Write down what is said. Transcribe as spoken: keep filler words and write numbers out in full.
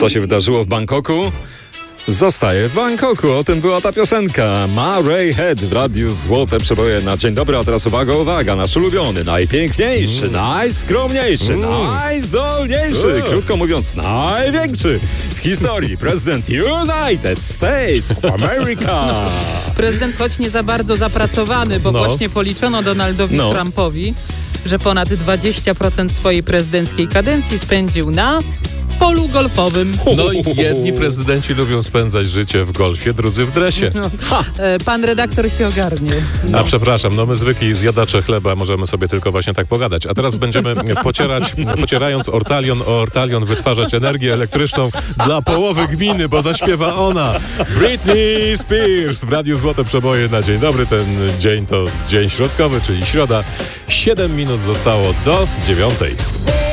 Co się wydarzyło w Bangkoku? Zostaje w Bangkoku. O tym była ta piosenka. Ma Ray Head w Radiu Złote Przeboje na dzień dobry. A teraz uwaga, uwaga. Nasz ulubiony, najpiękniejszy, mm. najskromniejszy, mm. najzdolniejszy, mm. krótko mówiąc największy w historii prezydent United States of America. No. Prezydent, choć nie za bardzo zapracowany, bo no. właśnie policzono Donaldowi no. Trumpowi, że ponad dwadzieścia procent swojej prezydenckiej kadencji spędził na polu golfowym. No i jedni prezydenci lubią spędzać życie w golfie, drudzy w dresie. No. Pan redaktor się ogarnie. No. A przepraszam, no my zwykli zjadacze chleba możemy sobie tylko właśnie tak pogadać. A teraz będziemy pocierać, pocierając ortalion o ortalion, wytwarzać energię elektryczną dla połowy gminy, bo zaśpiewa ona. Britney Spears w Radiu Złote Przeboje na dzień dobry. Ten dzień to dzień środkowy, czyli środa. Siedem minut zostało do dziewiątej.